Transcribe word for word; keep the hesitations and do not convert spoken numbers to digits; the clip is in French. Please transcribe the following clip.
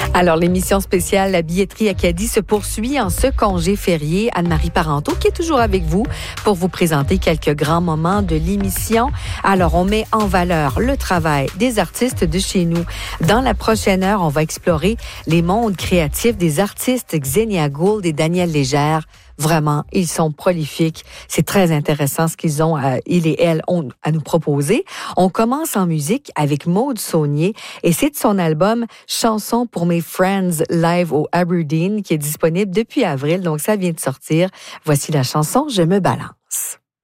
Alors, l'émission spéciale La billetterie Acadie se poursuit en ce congé férié. Anne-Marie Parenteau qui est toujours avec vous pour vous présenter quelques grands moments de l'émission. Alors, on met en valeur le travail des artistes de chez nous. Dans la prochaine heure, on va explorer les mondes créatifs des artistes Xenia Gould et Daniel Légère. Vraiment, ils sont prolifiques. C'est très intéressant ce qu'ils ont, euh, ils et elles ont à nous proposer. On commence en musique avec Maude Saunier et c'est de son album Chansons pour mes friends live au Aberdeen qui est disponible depuis avril. Donc, ça vient de sortir. Voici la chanson Je me balance.